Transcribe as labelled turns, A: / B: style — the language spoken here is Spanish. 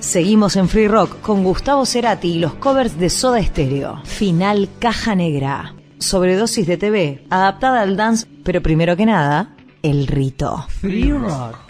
A: Seguimos en Free Rock con Gustavo Cerati y los covers de Soda Stereo. Final Caja Negra. Sobredosis de TV, adaptada al dance, pero primero que nada, el rito.
B: Free Rock.